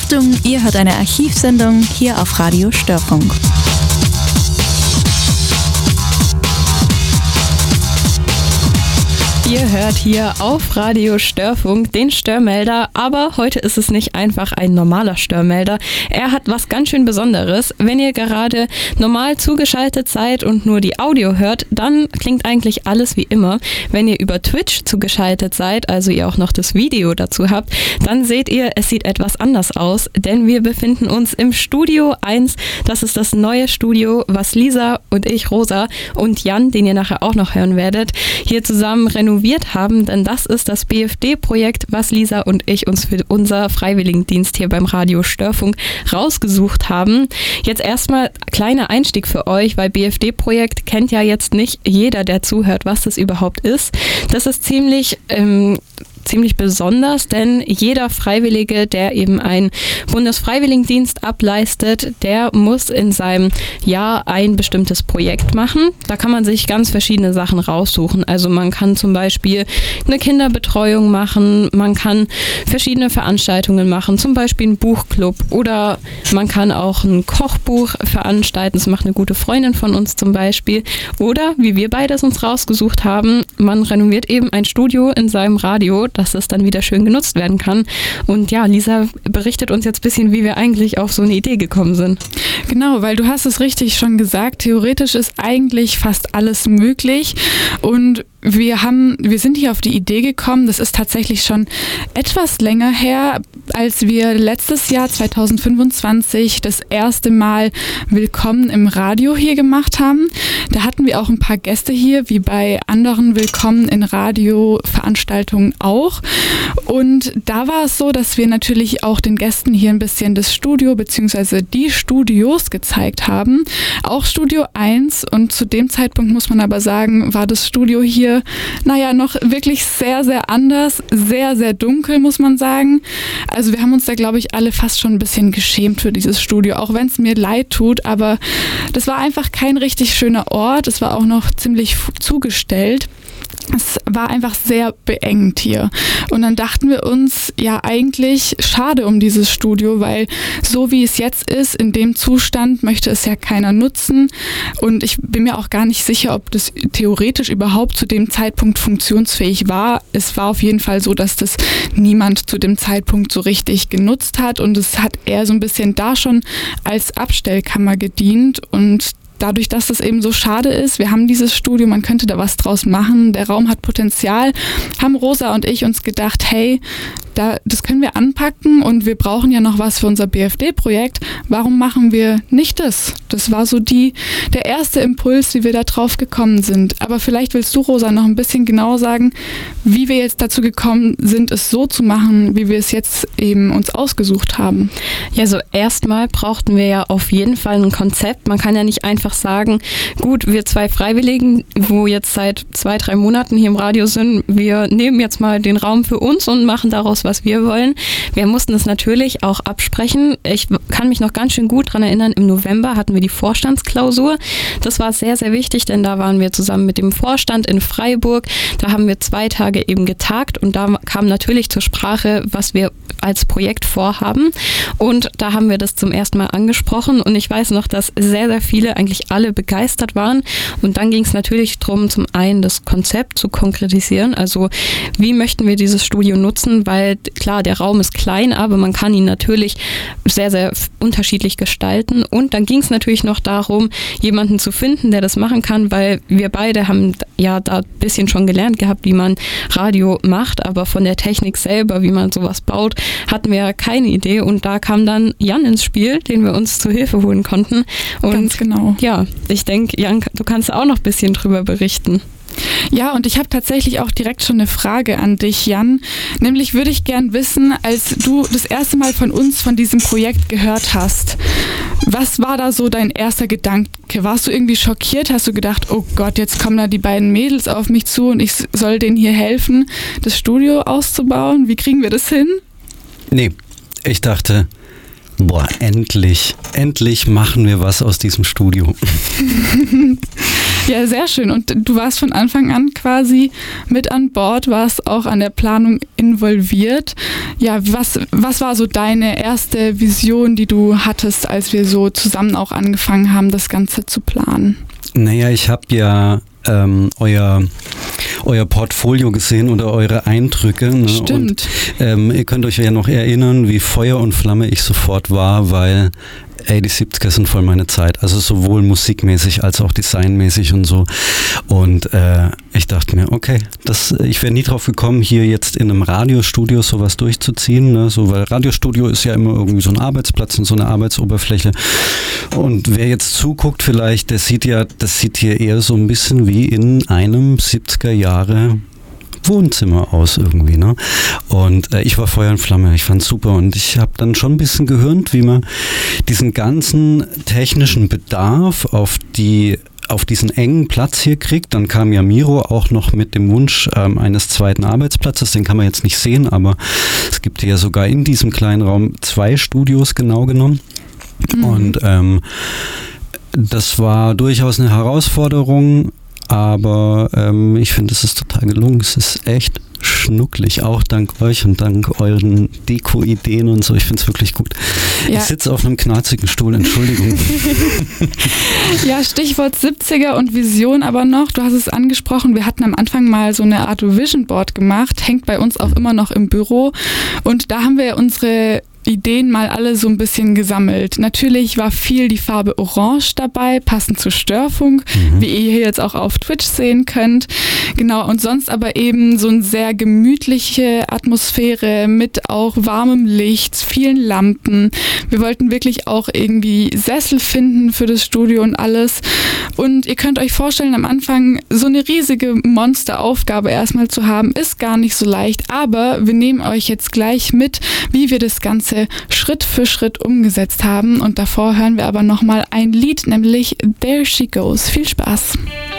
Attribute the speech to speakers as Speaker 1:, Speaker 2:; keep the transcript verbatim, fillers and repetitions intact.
Speaker 1: Achtung, ihr hört eine Archivsendung hier auf Radio Störfunk.
Speaker 2: Ihr hört hier auf Radio Störfunk den Störmelder, aber heute ist es nicht einfach ein normaler Störmelder. Er hat was ganz schön Besonderes. Wenn ihr gerade normal zugeschaltet seid und nur die Audio hört, dann klingt eigentlich alles wie immer. Wenn ihr über Twitch zugeschaltet seid, also ihr auch noch das Video dazu habt, dann seht ihr, es sieht etwas anders aus, denn wir befinden uns im Studio eins. Das ist das neue Studio, was Lisa und ich, Rosa und Jan, den ihr nachher auch noch hören werdet, hier zusammen renoviert haben, denn das ist das B F D-Projekt, was Lisa und ich uns für unser Freiwilligendienst hier beim Radio Störfunk rausgesucht haben. Jetzt erstmal kleiner Einstieg für euch, weil B F D-Projekt kennt ja jetzt nicht jeder, der zuhört, was das überhaupt ist. Das ist ziemlich ähm, ziemlich besonders, denn jeder Freiwillige, der eben einen Bundesfreiwilligendienst ableistet, der muss in seinem Jahr ein bestimmtes Projekt machen. Da kann man sich ganz verschiedene Sachen raussuchen. Also man kann zum Beispiel eine Kinderbetreuung machen, man kann verschiedene Veranstaltungen machen, zum Beispiel einen Buchclub, oder man kann auch ein Kochbuch veranstalten. Das macht eine gute Freundin von uns zum Beispiel. Oder, wie wir beide es uns rausgesucht haben, man renoviert eben ein Studio in seinem Radio, dass es dann wieder schön genutzt werden kann. Und ja, Lisa berichtet uns jetzt ein bisschen, wie wir eigentlich auf so eine Idee gekommen sind.
Speaker 3: Genau, weil du hast es richtig schon gesagt, theoretisch ist eigentlich fast alles möglich und wir haben, wir sind hier auf die Idee gekommen, das ist tatsächlich schon etwas länger her, als wir letztes Jahr zwanzig fünfundzwanzig das erste Mal Willkommen im Radio hier gemacht haben. Da hatten wir auch ein paar Gäste hier, wie bei anderen Willkommen in Radio-Veranstaltungen auch. Und da war es so, dass wir natürlich auch den Gästen hier ein bisschen das Studio bzw. die Studios gezeigt haben. Auch Studio eins, und zu dem Zeitpunkt muss man aber sagen, war das Studio hier naja, noch wirklich sehr, sehr anders, sehr, sehr dunkel, muss man sagen. Also wir haben uns da, glaube ich, alle fast schon ein bisschen geschämt für dieses Studio, auch wenn es mir leid tut, aber das war einfach kein richtig schöner Ort. Es war auch noch ziemlich zugestellt. Es war einfach sehr beengend hier. Und dann dachten wir uns, ja eigentlich schade um dieses Studio, weil so wie es jetzt ist, in dem Zustand möchte es ja keiner nutzen. Und ich bin mir auch gar nicht sicher, ob das theoretisch überhaupt zu dem Zeitpunkt funktionsfähig war. Es war auf jeden Fall so, dass das niemand zu dem Zeitpunkt so richtig genutzt hat. Und es hat eher so ein bisschen da schon als Abstellkammer gedient. Und dadurch, dass es eben so schade ist, wir haben dieses Studio, man könnte da was draus machen, der Raum hat Potenzial, haben Rosa und ich uns gedacht, hey, da, das können wir anpacken und wir brauchen ja noch was für unser B F D-Projekt. Warum machen wir nicht das? Das war so die, der erste Impuls, wie wir da drauf gekommen sind. Aber vielleicht willst du, Rosa, noch ein bisschen genauer sagen, wie wir jetzt dazu gekommen sind, es so zu machen, wie wir es jetzt eben uns ausgesucht haben.
Speaker 2: Ja, so erstmal brauchten wir ja auf jeden Fall ein Konzept. Man kann ja nicht einfach sagen, gut, wir zwei Freiwilligen, wo jetzt seit zwei, drei Monaten hier im Radio sind, wir nehmen jetzt mal den Raum für uns und machen daraus, was wir wollen. Wir mussten es natürlich auch absprechen. Ich kann mich noch ganz schön gut daran erinnern, im November hatten wir die Vorstandsklausur. Das war sehr, sehr wichtig, denn da waren wir zusammen mit dem Vorstand in Freiburg. Da haben wir zwei Tage eben getagt und da kam natürlich zur Sprache, was wir als Projekt vorhaben. Und da haben wir das zum ersten Mal angesprochen und ich weiß noch, dass sehr, sehr viele, eigentlich alle begeistert waren. Und dann ging es natürlich darum, zum einen das Konzept zu konkretisieren. Also wie möchten wir dieses Studio nutzen, weil klar, der Raum ist klein, aber man kann ihn natürlich sehr, sehr unterschiedlich gestalten. Und dann ging es natürlich noch darum, jemanden zu finden, der das machen kann, weil wir beide haben ja da ein bisschen schon gelernt gehabt, wie man Radio macht, aber von der Technik selber, wie man sowas baut, hatten wir keine Idee. Und da kam dann Jan ins Spiel, den wir uns zur Hilfe holen konnten. Und
Speaker 3: ganz genau.
Speaker 2: Ja, ich denke, Jan, du kannst auch noch ein bisschen drüber berichten.
Speaker 3: Ja, und ich habe tatsächlich auch direkt schon eine Frage an dich, Jan. Nämlich würde ich gern wissen, als du das erste Mal von uns, von diesem Projekt gehört hast, was war da so dein erster Gedanke? Warst du irgendwie schockiert? Hast du gedacht, oh Gott, jetzt kommen da die beiden Mädels auf mich zu und ich soll denen hier helfen, das Studio auszubauen? Wie kriegen wir das hin?
Speaker 4: Nee, ich dachte, boah, endlich, endlich machen wir was aus diesem Studio.
Speaker 3: Ja, sehr schön. Und du warst von Anfang an quasi mit an Bord, warst auch an der Planung involviert. Ja, was, was war so deine erste Vision, die du hattest, als wir so zusammen auch angefangen haben, das Ganze zu planen?
Speaker 4: Naja, ich habe ja ähm, euer, euer Portfolio gesehen oder eure Eindrücke. Ne?
Speaker 3: Stimmt.
Speaker 4: Und, ähm, ihr könnt euch ja noch erinnern, wie Feuer und Flamme ich sofort war, weil ey, die siebziger sind voll meine Zeit. Also sowohl musikmäßig als auch designmäßig und so. Und äh, ich dachte mir, okay, das, ich wäre nie drauf gekommen, hier jetzt in einem Radiostudio sowas durchzuziehen. Ne? So, weil Radiostudio ist ja immer irgendwie so ein Arbeitsplatz und so eine Arbeitsoberfläche. Und wer jetzt zuguckt vielleicht, der sieht ja, das sieht hier eher so ein bisschen wie in einem siebziger Jahre Wohnzimmer aus irgendwie, ne? Und äh, ich war Feuer und Flamme, ich fand's super und ich habe dann schon ein bisschen gehört, wie man diesen ganzen technischen Bedarf auf die auf diesen engen Platz hier kriegt. Dann kam ja Miro auch noch mit dem Wunsch ähm, eines zweiten Arbeitsplatzes, den kann man jetzt nicht sehen, aber es gibt ja sogar in diesem kleinen Raum zwei Studios genau genommen. Mhm. Und ähm, das war durchaus eine Herausforderung, aber ähm, ich finde, es ist total gelungen. Es ist echt schnucklig, auch dank euch und dank euren Deko-Ideen und so. Ich finde es wirklich gut. Ja. Ich sitze auf einem knarzigen Stuhl, Entschuldigung.
Speaker 3: Ja, Stichwort siebziger und Vision aber noch. Du hast es angesprochen, wir hatten am Anfang mal so eine Art Vision Board gemacht, hängt bei uns auch immer noch im Büro und da haben wir unsere Ideen mal alle so ein bisschen gesammelt. Natürlich war viel die Farbe Orange dabei, passend zur Störfunk, mhm. wie ihr hier jetzt auch auf Twitch sehen könnt. Genau, und sonst aber eben so eine sehr gemütliche Atmosphäre mit auch warmem Licht, vielen Lampen. Wir wollten wirklich auch irgendwie Sessel finden für das Studio und alles. Und ihr könnt euch vorstellen, am Anfang so eine riesige Monsteraufgabe erstmal zu haben, ist gar nicht so leicht. Aber wir nehmen euch jetzt gleich mit, wie wir das Ganze Schritt für Schritt umgesetzt haben. Und davor hören wir aber nochmal ein Lied, nämlich There She Goes. Viel Spaß!